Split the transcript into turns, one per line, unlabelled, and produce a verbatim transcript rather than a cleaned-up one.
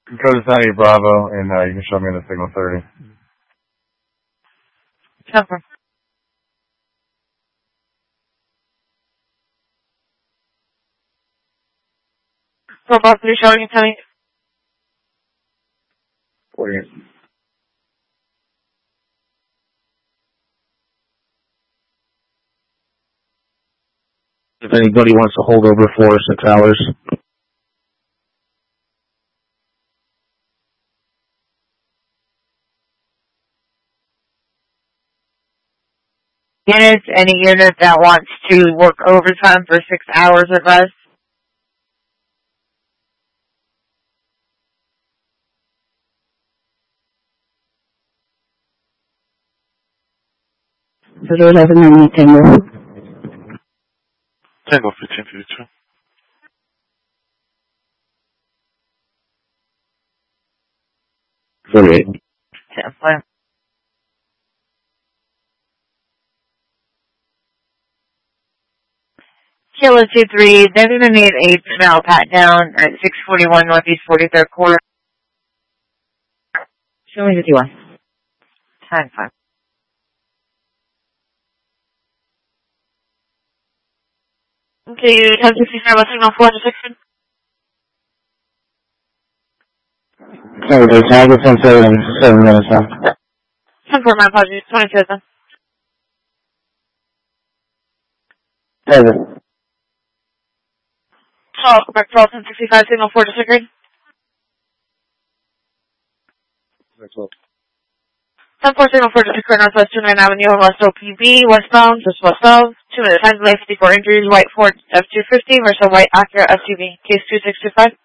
Go to Sunny Bravo, and uh, you can show me the signal thirty.
Cover. So about three showing you tell me.
forty-eight.
If anybody wants to hold over four or six hours.
Units, any unit that wants to work overtime for six hours or less.
zero eleven nine Tango.
Tango fifteen fifty-two.
forty-eight.
Yeah, fine. Kilo two three, they're going to need a smell pat down at six forty-one Northeast forty-third Quarter.
Show me fifty-one.
Time five. Okay, ten sixty-five, signal four to six.
Sorry, there's now within seven, seven minutes now.
ten four, my apologies, twenty-two then.
Seven.
Oh, Quebec twelve, ten sixty-five, signal four to six. ten four, signal four to six, Northwest two nine Avenue, West O P B, westbound, just west of. Two minutes, time delay, fifty-four injuries, white Ford F two fifty versus white Acura S U V, case two six two five.